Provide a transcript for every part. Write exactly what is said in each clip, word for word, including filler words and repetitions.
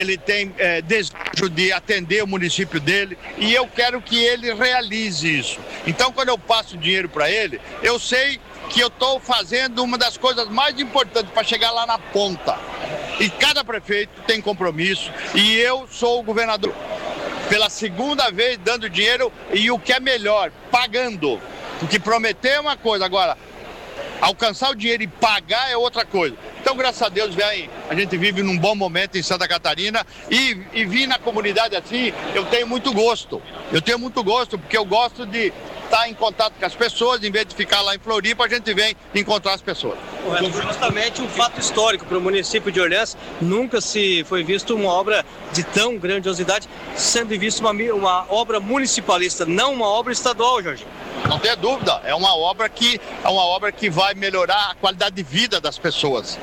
ele tem é, desejo de atender o município dele e eu quero que ele realize isso. Então, quando eu passo dinheiro para ele, eu sei que eu estou fazendo uma das coisas mais importantes para chegar lá na ponta. E cada prefeito tem compromisso e eu sou o governador pela segunda vez dando dinheiro e o que é melhor, pagando. Porque prometer é uma coisa, agora alcançar o dinheiro e pagar é outra coisa. Então, graças a Deus, vem, a gente vive num bom momento em Santa Catarina e, e vir na comunidade assim, eu tenho muito gosto. Eu tenho muito gosto porque eu gosto de estar em contato com as pessoas, em vez de ficar lá em Floripa, a gente vem encontrar as pessoas. Correto. Justamente um fato histórico para o município de Orleans, nunca se foi visto uma obra de tão grandiosidade, sendo vista uma, uma obra municipalista, não uma obra estadual, Jorge. Não tenha dúvida, é uma obra que é uma obra que vai melhorar a qualidade de vida das pessoas.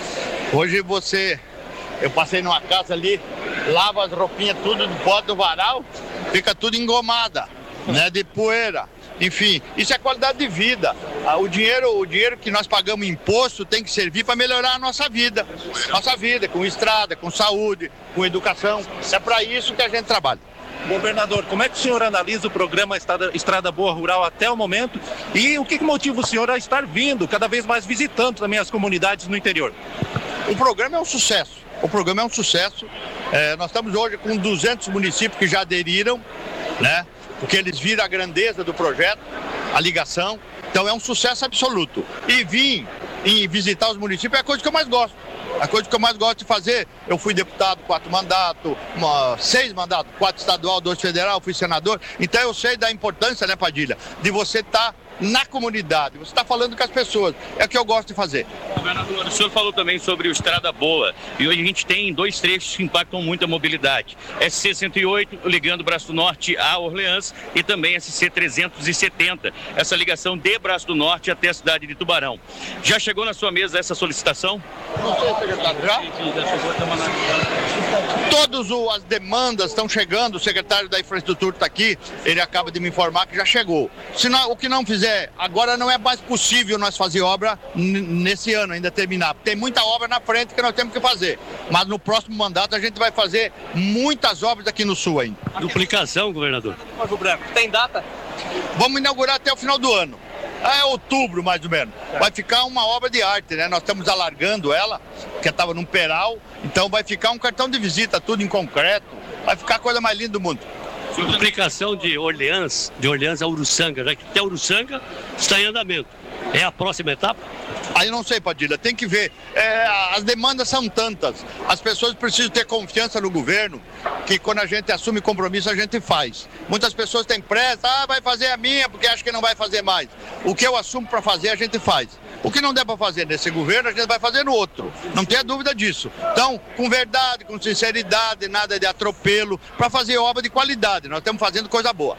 Hoje você, eu passei numa casa ali, lava as roupinhas tudo do pó do varal, fica tudo engomada, né, de poeira. Enfim, isso é qualidade de vida. O dinheiro, o dinheiro que nós pagamos em imposto tem que servir para melhorar a nossa vida. Nossa vida, com estrada, com saúde, com educação. É para isso que a gente trabalha. Governador, como é que o senhor analisa o programa Estrada, Estrada Boa Rural até o momento e o que, que motiva o senhor a estar vindo, cada vez mais visitando também as comunidades no interior? O programa é um sucesso. O programa é um sucesso. É, nós estamos hoje com duzentos municípios que já aderiram, né? Porque eles viram a grandeza do projeto, a ligação. Então é um sucesso absoluto. E vir e visitar os municípios é a coisa que eu mais gosto. A coisa que eu mais gosto de fazer, eu fui deputado, quatro mandatos, uma, seis mandatos, quatro estadual, dois federal, fui senador. Então eu sei da importância, né, Padilha, de você estar na comunidade, você está falando com as pessoas. É o que eu gosto de fazer. Governador, o senhor falou também sobre o Estrada Boa. E hoje a gente tem dois trechos que impactam muito a mobilidade. S C cento e oito, ligando Braço do Norte a Orleans, e também S C trezentos e setenta, essa ligação de Braço do Norte até a cidade de Tubarão. Já chegou na sua mesa essa solicitação? Não sei, secretário, já? Todas as demandas estão chegando, o secretário da Infraestrutura está aqui, ele acaba de me informar que já chegou. Se não, o que não fizer, agora não é mais possível nós fazer obra nesse ano, ainda terminar. Tem muita obra na frente que nós temos que fazer, mas no próximo mandato a gente vai fazer muitas obras aqui no Sul ainda. Duplicação, governador. Novo Branco, tem data? Vamos inaugurar até o final do ano. É outubro, mais ou menos. Vai ficar uma obra de arte, né? Nós estamos alargando ela, porque estava num peral. Então vai ficar um cartão de visita, tudo em concreto. Vai ficar a coisa mais linda do mundo. Duplicação de Orleans, de Orleans a Uruçanga, já que até Uruçanga está em andamento. É a próxima etapa? Aí eu não sei, Padilha, tem que ver. É, as demandas são tantas. As pessoas precisam ter confiança no governo, que quando a gente assume compromisso, a gente faz. Muitas pessoas têm pressa, ah, vai fazer a minha, porque acha que não vai fazer mais. O que eu assumo para fazer, a gente faz. O que não der para fazer nesse governo, a gente vai fazer no outro. Não tenha dúvida disso. Então, com verdade, com sinceridade, nada de atropelo, para fazer obra de qualidade. Nós estamos fazendo coisa boa.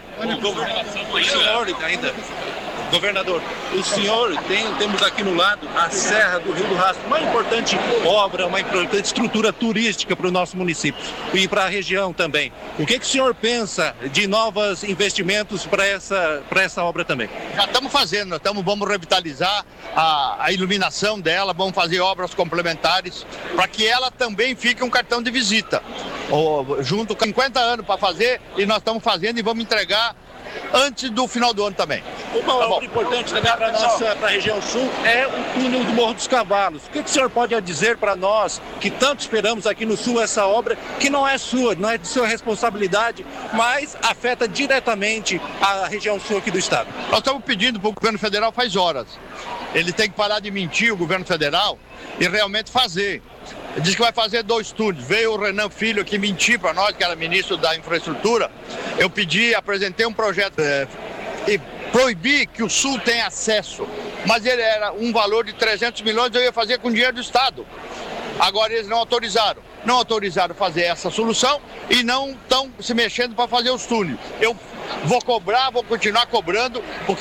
O senhor ainda... Governador, o senhor tem, temos aqui no lado a Serra do Rio do Rastro, uma importante obra, uma importante estrutura turística para o nosso município e para a região também. O que, que o senhor pensa de novos investimentos para essa, para essa obra também? Já estamos fazendo, nós estamos, vamos revitalizar a, a iluminação dela, vamos fazer obras complementares para que ela também fique um cartão de visita. Ou, junto com cinquenta anos para fazer e nós estamos fazendo e vamos entregar antes do final do ano também. Uma tá obra importante também para a nossa pra região sul é o túnel do Morro dos Cavalos. O que, que o senhor pode dizer para nós, que tanto esperamos aqui no sul essa obra, que não é sua, não é de sua responsabilidade, mas afeta diretamente a região sul aqui do estado? Nós estamos pedindo para o governo federal faz horas. Ele tem que parar de mentir, o governo federal, e realmente fazer. Ele diz que vai fazer dois túneis. Veio o Renan Filho aqui mentir para nós, que era ministro da Infraestrutura. Eu pedi, apresentei um projeto é, e proibi que o Sul tenha acesso. Mas ele era um valor de trezentos milhões, eu ia fazer com dinheiro do Estado. Agora eles não autorizaram. Não autorizaram fazer essa solução e não estão se mexendo para fazer os túneis. Eu vou cobrar, vou continuar cobrando, porque